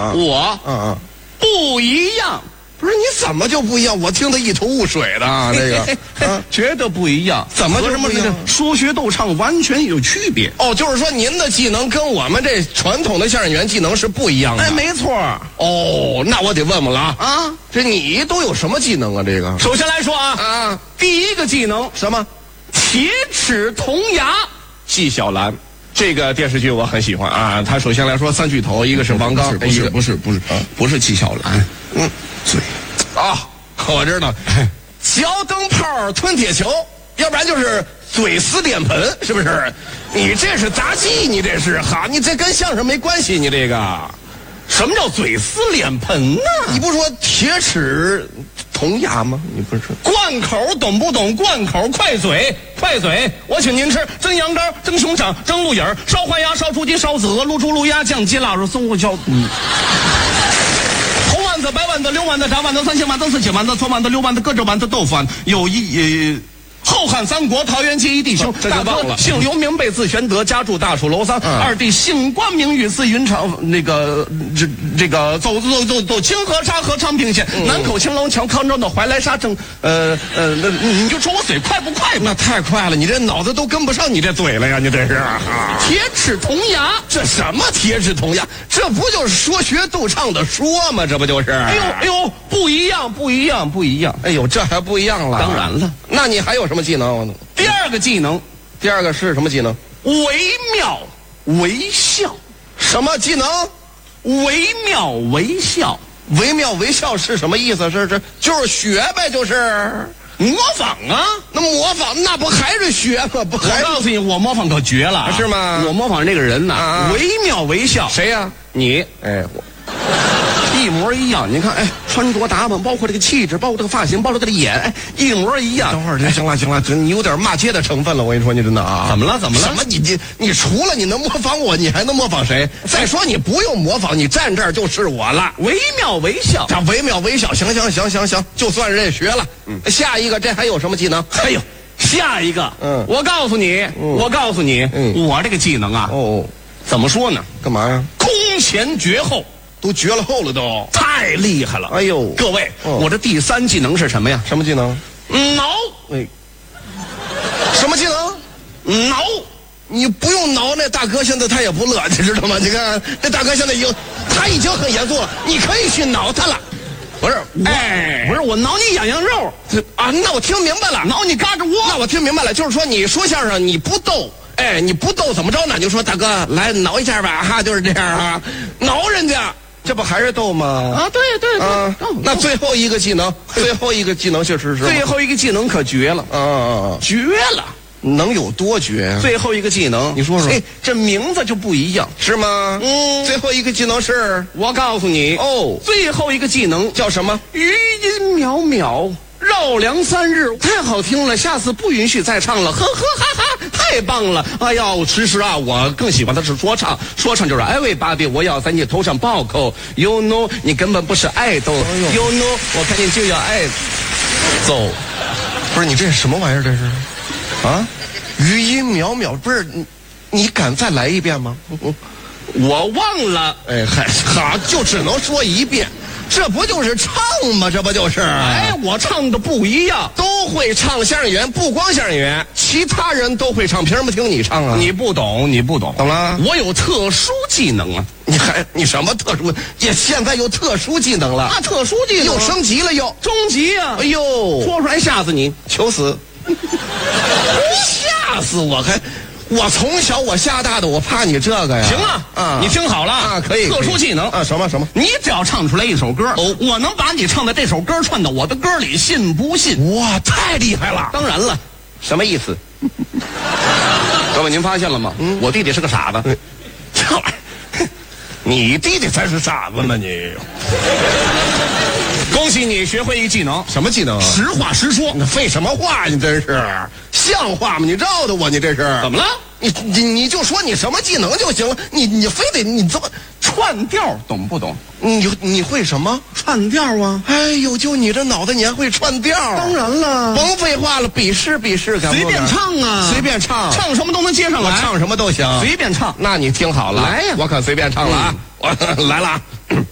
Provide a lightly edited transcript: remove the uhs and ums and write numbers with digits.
我不一样。 不是你怎么就不一样？我听得一头雾水的啊，这个觉得不一样。 怎么就不一样？ 说学逗唱完全有区别。 哦，就是说您的技能跟我们这传统的相声演员技能是不一样的。 哎，没错。 哦，那我得问问了啊，这你都有什么技能啊？这个首先来说啊，第一个技能什么？ 铁齿铜牙纪晓岚。 这个电视剧我很喜欢啊。他首先来说三巨头，一个是王刚， 不是纪晓岚。 嘴啊，我知道，嚼灯泡吞铁球，要不然就是嘴撕脸盆，是不是？你这是杂技，你这是哈，你这跟相声没关系，你这个。 什么叫嘴撕脸盆呢？ 你不说铁齿铜牙吗？你不是贯口懂不懂？贯口快嘴，我请您吃蒸羊羔、蒸熊掌、蒸鹿眼、烧花鸭、烧雏鸡、烧子鹅、卤猪、卤鸭、酱鸡、腊肉、松花椒。红丸子、白丸子、溜丸子、炸丸子、三鲜丸子、四喜丸子、搓丸子、溜丸子、各种丸子、豆腐丸，后汉三国桃园结义弟兄，大哥姓刘名备字玄德，家住大楚楼桑。二弟姓关名羽，字云长。这个走清河沙河昌平县，南口青龙桥康庄的怀来沙镇。你就说我嘴快不快吧？ 那太快了，你这脑子都跟不上你这嘴了呀！你这是铁齿铜牙， 这什么铁齿铜牙？这不就是说学逗唱的说吗？这不就是？ 哎呦，不一样！ 哎呦，这还不一样了。 当然了， 那你还有什么技能？ 第二个技能， 第二个是什么技能？ 惟妙惟肖。 什么技能？ 惟妙惟肖。 惟妙惟肖是什么意思？是就是学呗，就是模仿啊。 那模仿那不还是学吗？不还是？ 我告诉你，我模仿可绝了， 是吗？ 我模仿这个人呐，惟妙惟肖。 谁呀？ 你。 哎， 一模一样，你看，哎，穿着打扮，包括这个气质，包括这个发型，包括这个脸，哎，一模一样。 等会儿，行了，你有点骂街的成分了，我跟你说，你真的啊。 怎么了？ 什么？你除了你能模仿我，你还能模仿谁？再说你不用模仿，你站这儿就是我了。 惟妙惟肖， 这惟妙惟肖，行，就算是认学了。下一个，这还有什么技能？ 还有下一个，我告诉你，我这个技能啊，怎么说呢？ 干嘛呀？ 空前绝后。 都绝了后了都， 太厉害了！ 哎呦， 各位，我这第三技能是什么呀？ 什么技能？ 挠。 哎，什么技能？ 挠。 你不用挠，那大哥现在他也不乐，你知道吗？你看这大哥现在他已经很严肃了，你可以去挠他了。不是， 不是我挠你痒痒肉啊？那我听明白了， 挠你嘎吱窝。 那我听明白了，就是说你说相声你不逗。哎，你不逗怎么着呢？就说大哥来挠一下吧，哈，就是这样啊，挠人家，这不还是逗吗？ 啊，对， 那最后一个技能，最后一个技能就是最后一个技能可绝了，绝了， 能有多绝呀？ 最后一个技能， 你说说， 哎，这名字就不一样， 是吗？最后一个技能是， 我告诉你最后一个技能叫什么？ 余音袅袅。绕梁3日，太好听了，下次不允许再唱了，呵呵哈哈，太棒了！哎呀，其实啊，我更喜欢的是说唱，说唱就是everybody，我要在你头上暴扣 ，you know， 你根本不是爱豆 ，you know， 我看见就要爱走。 不是你这是什么玩意儿？这是啊？余音袅袅，不是你敢再来一遍吗？ 我忘了。 哎嗨，好，就只能说一遍。这不就是唱吗？这不就是？ 哎，我唱的不一样， 都会唱相声演员，不光相声演员，其他人都会唱，凭什么听你唱啊？ 你不懂， 懂了？ 我有特殊技能啊！ 你什么特殊？也现在有特殊技能了？ 特殊技能又升级了又， 中级啊！ 哎呦， 说出来吓死你， 求死！吓死我还。我从小我吓大的，我怕你这个呀。 行了，你听好了啊，可以。 特殊技能啊，什么？ 你只要唱出来一首歌，我能把你唱的这首歌串到我的歌里，信不信？ 哇，太厉害了！ 当然了， 什么意思？ 各位，您发现了吗？我弟弟是个傻子。 这玩意儿，你弟弟才是傻子呢，你。 恭喜你学会一技能。 什么技能？ 实话实说。 你废什么话？你真是像话吗？你绕的我，你这是怎么了？ 你就说你什么技能就行了，你非得你这么串调，懂不懂？ 你会什么串调啊？ 哎呦，就你这脑袋，你还会串调？ 当然了， 甭废话了，比试， 随便唱啊， 随便唱， 唱什么都能接上来， 我唱什么都行， 随便唱。 那你听好了， 来呀， 我可随便唱了啊，我来了啊。